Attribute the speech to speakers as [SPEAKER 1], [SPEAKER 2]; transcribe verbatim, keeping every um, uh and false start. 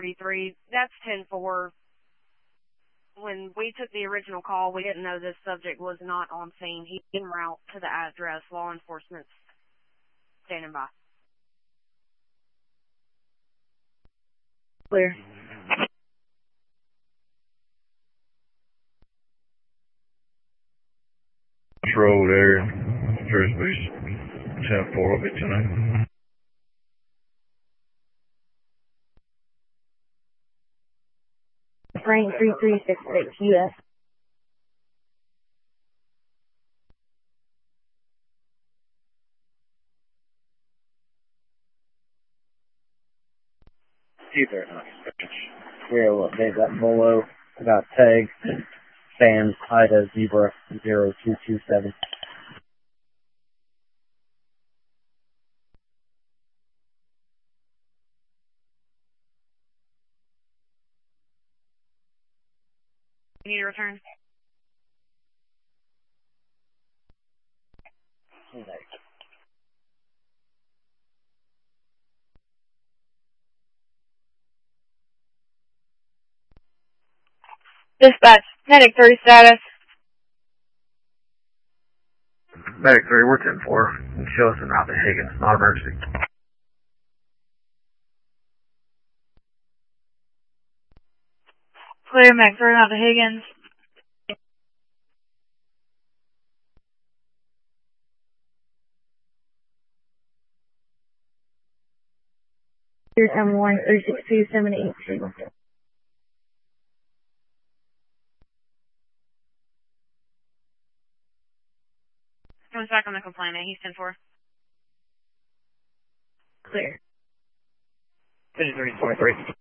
[SPEAKER 1] forty-three. That's ten four. When we took the original call, we didn't know this subject was not on scene. He's en route to the address. Law enforcement's standing by.
[SPEAKER 2] Clear.
[SPEAKER 3] Road area, Frisbee's ten four of it tonight.
[SPEAKER 2] Frank three three six six U S.
[SPEAKER 4] Either not. We're what they got Bolo, got tag, Sam, Ida, Zebra, zero two two seven.
[SPEAKER 1] You need to return?
[SPEAKER 2] Dispatch, Medic three status.
[SPEAKER 3] Medic three, we're ten four. Show us en route to Higgins, not emergency.
[SPEAKER 2] Clear, Medic three out to Higgins. Here's M one three six two seven eight two.
[SPEAKER 1] Comes back on the complainant. He's ten four.
[SPEAKER 2] Clear.
[SPEAKER 4] fifty-three twenty-three.